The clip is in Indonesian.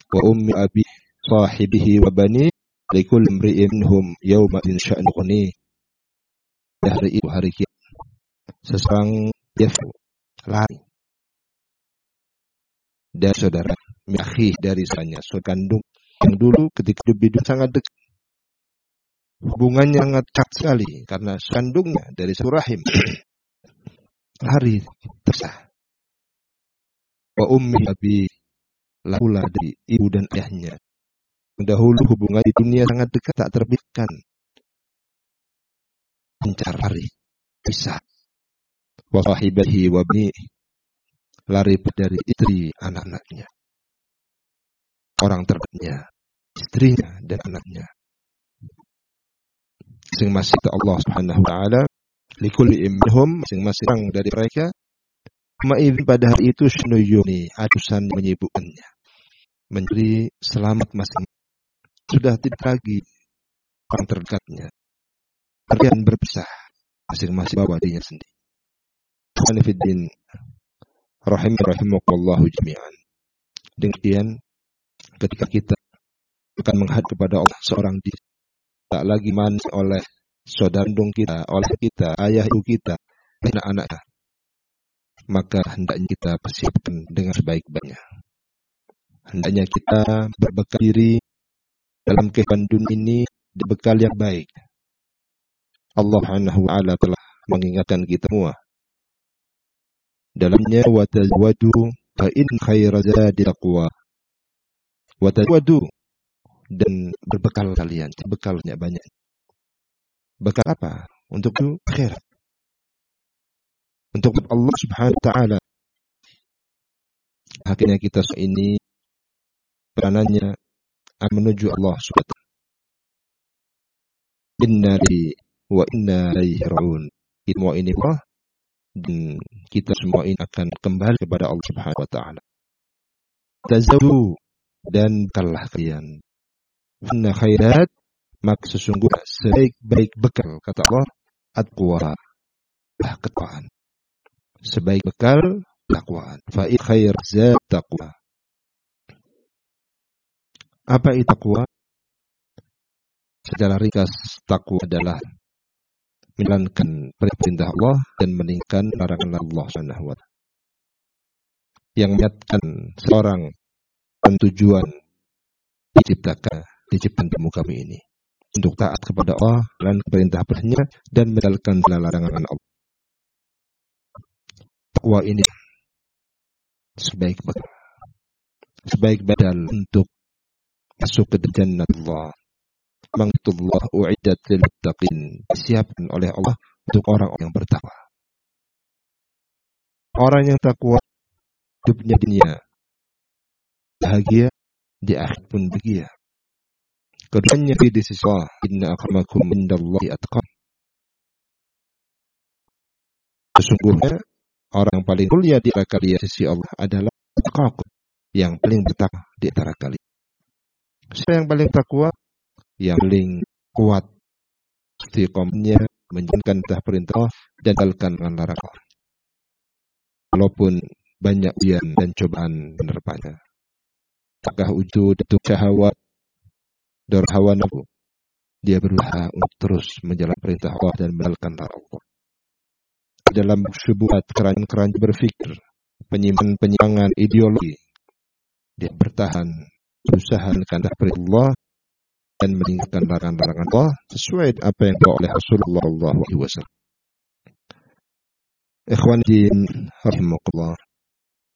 wa ummi abi sahibihi wa bani likulli imri'in minhum yawma in sya'nu quni. Hari itu hari kiamat seseorang lari dari saudara akhi dari sana saudara kandung yang dulu ketika hidup sangat dekat, hubungannya sangat dekat sekali karena kandungnya dari rahim. Lari terpisah. Wa ummi abi lahula dari ibu dan ayahnya. Dahulu hubungan di dunia sangat dekat, tak terpisahkan. Mencari pisah. Wa sahibihi wa bani, lari dari istri anak-anaknya. Orang terdekatnya, istrinya dan anaknya. Masing-masing Allah Subhanahu wa taala likulli minhum, masing-masing dari mereka ma'idhin pada hari itu syunuyuni, atusan menyibukkannya, mencari selamat masing, sudah tidak lagi orang terdekatnya, kalian berpisah masing-masing bawa dirinya sendiri. Khonifuddin rahimakumullahu jami'an. Demikian ketika kita akan menghadap kepada Allah seorang diri, tak lagi manis oleh saudara kandung kita, oleh kita, ayah ibu kita, anak-anak, maka hendaknya kita persiapkan dengan sebaik-baiknya. Hendaknya kita berbekal diri dalam kehidupan dunia ini berbekal yang baik. Allah Subhanahu wa taala telah mengingatkan kita semua dalamnya, wa tazawwadu fa in khairaz zadi taqwa. Wa tazawwadu, dan berbekal kalian, bekalnya banyak. Bekal apa? Untuk akhirat. Untuk Allah Subhanahu wa taala. Akhirnya kita ini peranannya menuju Allah Subhanahu wa taala. Inna li wa inna ilaihi raji'un. Semua ini Allah, dan kita semua ini akan kembali kepada Allah Subhanahu wa taala. Tazawwadu, dan bekallah kalian. Inna khairat, maka sesungguhnya sebaik-baik bekal, kata Allah, at-taqwa, ketakwaan. Sebaik bekal takwaan. Fa in khair zat taqwa. Apa itu takwa? Secara ringkas, takwa adalah menjalankan perintah Allah dan meninggalkan larangan Allah Subhanahu wa taala. Yang menyatakan seorang dan tujuan diciptakan di muka bumi ini untuk taat kepada Allah dan perintah-perintahnya dan menjalankan larangan Allah. Takwa ini sebaik badal untuk masuk ke jannah Allah. Mangtullah u'iddat lil muttaqin, disiapkan oleh Allah untuk orang yang bertakwa. Orang yang takwa hidupnya dunia bahagia, di akhirat pun bahagia. Keduanya di sisi Allah, inna akramakum indallahi atqakum. Sesungguhnya orang yang paling mulia di antara kalian sisi Allah adalah atqakum, yang paling bertakwa di antara kalian. Siapa yang paling takwa? Yang paling kuat istiqomahnya menjalankan perintah dan meninggalkan larangan. Walaupun banyak ujian dan cobaan menerpanya, apakah wujud untuk syahwat dan hawa nafsu, dia berusaha untuk terus menjalankan perintah Allah dan meninggalkan larangan Allah. Dalam syubhat keran-keran berfikir, penyimpangan ideologi, dia bertahan berusaha menegakkan perintah Allah dan meninggalkan larangan-larangan Allah sesuai apa yang dibawa oleh Rasulullah sallallahu alaihi wasallam. Ikhwan din rahimakumullah.